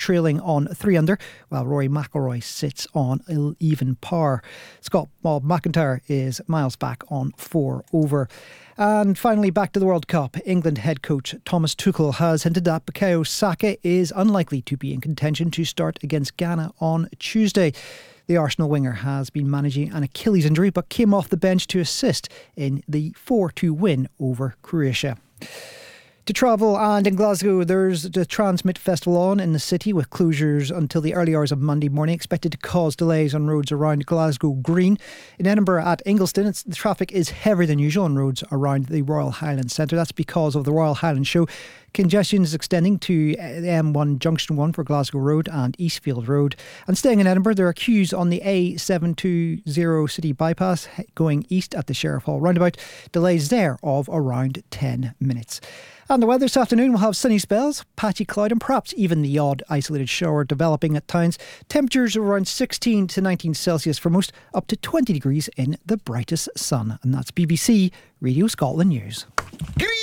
trailing on 3 under, while Rory McIlroy sits on even par. Scott Bob McIntyre is miles back on 4 over. And finally, back to the World Cup. England head coach Thomas Tuchel has hinted that Bukayo Saka is unlikely to be in contention to start against Ghana on Tuesday. The Arsenal winger has been managing an Achilles injury but came off the bench to assist in the 4-2 win over Croatia. To travel, and in Glasgow there's the Transmit Festival on in the city, with closures until the early hours of Monday morning expected to cause delays on roads around Glasgow Green. In Edinburgh at Ingliston, the traffic is heavier than usual on roads around the Royal Highland Centre. That's because of the Royal Highland Show. Congestion is extending to the M1 Junction 1 for Glasgow Road and Eastfield Road. And staying in Edinburgh, there are queues on the A720 City Bypass going east at the Sheriff Hall roundabout. Delays there of around 10 minutes. And the weather this afternoon will have sunny spells, patchy cloud and perhaps even the odd isolated shower developing at times. Temperatures around 16 to 19 Celsius for most, up to 20 degrees in the brightest sun. And that's BBC Radio Scotland News.